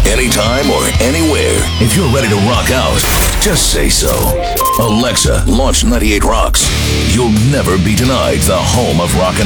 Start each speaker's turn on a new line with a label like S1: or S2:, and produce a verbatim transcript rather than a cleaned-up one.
S1: anytime or anywhere. If you're ready to rock out, just say so. Alexa, launch ninety-eight Rocks. You'll never be denied the home of rock and